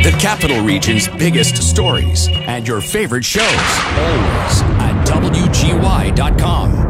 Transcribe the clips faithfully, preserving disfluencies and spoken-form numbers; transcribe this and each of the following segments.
The Capital Region's biggest stories and your favorite shows, always at W G Y dot com.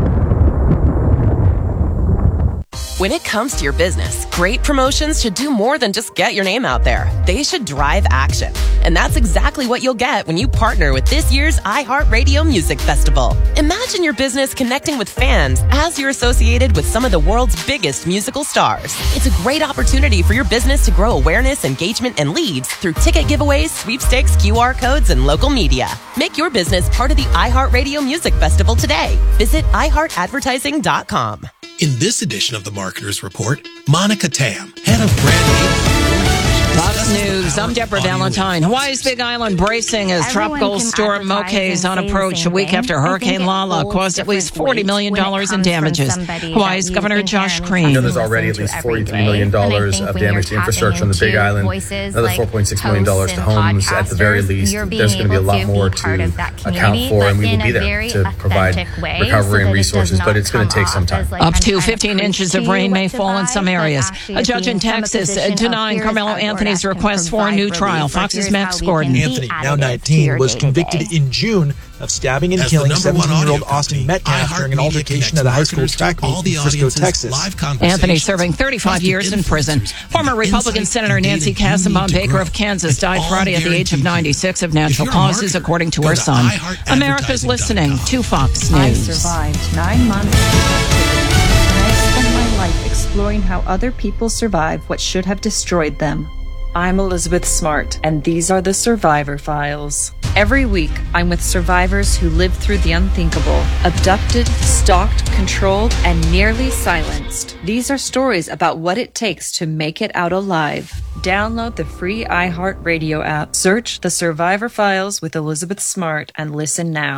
When it comes to your business, great promotions should do more than just get your name out there. They should drive action. And that's exactly what you'll get when you partner with this year's iHeartRadio Music Festival. Imagine your business connecting with fans as you're associated with some of the world's biggest musical stars. It's a great opportunity for your business to grow awareness, engagement, and leads through ticket giveaways, sweepstakes, Q R codes, and local media. Make your business part of the iHeartRadio Music Festival today. Visit i heart advertising dot com. In this edition of the Marketer's Report, Monica Tam, head of brand. Fox News, I'm Deborah Valentine. Hawaii's Big Island bracing as Everyone tropical can storm advertise Moke's on and say the approach a same week thing. after I think Hurricane it Lala holds caused at least different forty weight million dollars when in it comes from damages. somebody Hawaii's that Governor you've Josh been Green. hearing You know, there's already at listen least to forty-three every million day. dollars And I of think when damage to you're infrastructure on the tapping Big into Island. voices Another like four point six million dollars to hosts and homes. At the very podcasters, least, you're there's going to be a being lot able to more be part to of that account community, for, and but we will in be a there very to provide authentic way, recovery so and that it resources, does but not it's going to come take some off time. as, like, Up I'm to trying fifteen preach inches to of you rain what may to fall in buy, some but areas. actually A it's judge in being from a Texas position of denying here's Carmelo how Lord Anthony's can request for a provide new relief, trial. or Fox's here's Max how we Gordon. can be Anthony, now additive to nineteen, your was convicted day-to-day. in June of stabbing and As the killing number one seventeen-year-old audio Austin company, Metcalf during an iHeartMedia altercation connects at a high school marketers to track meet all in the Frisco, audience's Texas. live conversations, Anthony serving thirty-five trusted years in prison. influencers, Former Republican insights Senator and Nancy data you need Kassenbaum to Baker grow. of Kansas It's died all Friday at the age of guaranteed. ninety-six of If natural you're a causes, marketer, according to go her to son. i heart America's advertising dot com. listening to Fox I News. survived nine months of captivity, and I spent my life exploring how other people survive what should have destroyed them. I'm Elizabeth Smart, and these are the Survivor Files. Every week, I'm with survivors who lived through the unthinkable, abducted, stalked, controlled, and nearly silenced. These are stories about what it takes to make it out alive. Download the free iHeartRadio app, search The Survivor Files with Elizabeth Smart, and listen now.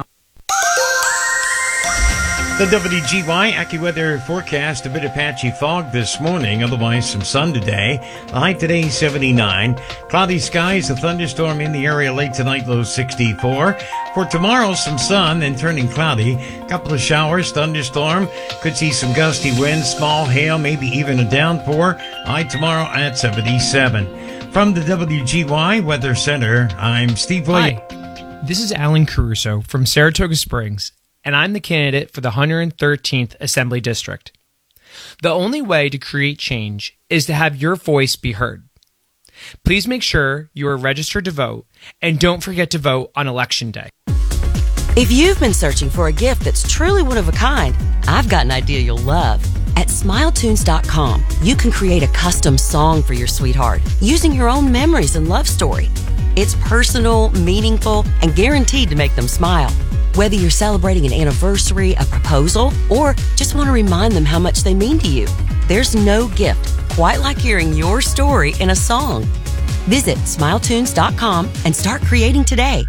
The W G Y AccuWeather forecast, a bit of patchy fog this morning, otherwise some sun today. The high today, seventy-nine. Cloudy skies, a thunderstorm in the area late tonight, low sixty-four. For tomorrow, some sun, then turning cloudy. Couple of showers, thunderstorm. Could see some gusty winds, small hail, maybe even a downpour. High tomorrow at seventy-seven. From the W G Y Weather Center, I'm Steve Williams. Hi, this is Alan Caruso from Saratoga Springs, and I'm the candidate for the one hundred thirteenth Assembly District. The only way to create change is to have your voice be heard. Please make sure you are registered to vote, and don't forget to vote on Election Day. If you've been searching for a gift that's truly one of a kind, I've got an idea you'll love. At smile tunes dot com, you can create a custom song for your sweetheart using your own memories and love story. It's personal, meaningful, and guaranteed to make them smile. Whether you're celebrating an anniversary, a proposal, or just want to remind them how much they mean to you, there's no gift quite like hearing your story in a song. Visit smile tunes dot com and start creating today.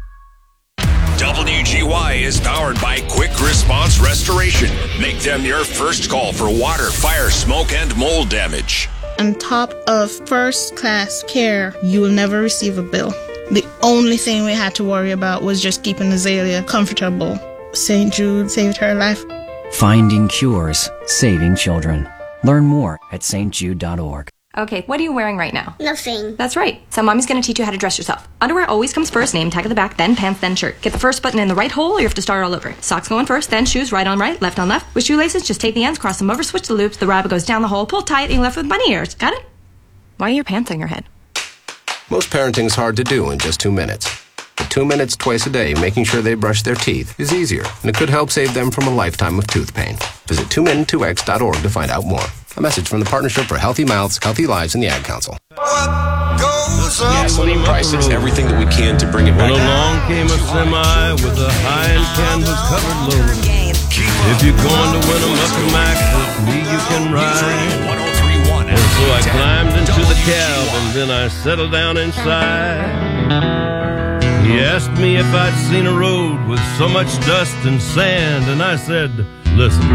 W G Y is powered by Quick Response Restoration. Make them your first call for water, fire, smoke, and mold damage. On top of first-class care, you will never receive a bill. The only thing we had to worry about was just keeping Azalea comfortable. Saint Jude saved her life. Finding cures, saving children. Learn more at s t jude dot org. Okay, what are you wearing right now? Nothing. That's right. So mommy's gonna teach you how to dress yourself. Underwear always comes first, name tag at the back, then pants, then shirt. Get the first button in the right hole or you have to start all over. Socks going first, then shoes, right on right, left on left. With shoelaces, just take the ends, cross them over, switch the loops, the rabbit goes down the hole, pull tight, and you're left with bunny ears. Got it? Why are your pants on your head? Most parenting's hard to do in just two minutes. But two minutes twice a day making sure they brush their teeth is easier, and it could help save them from a lifetime of tooth pain. Visit two min two x dot org to find out more. A message from the Partnership for Healthy Mouths, Healthy Lives, and the Ad Council. Gasoline prices, everything that we can to bring it back. When along came a semi with a high-end canvas-covered load. If you're going to win a Mucker Max with me, you can ride. And so I climbed into the cab, and then I settled down inside. He asked me if I'd seen a road with so much dust and sand, and I said, listen,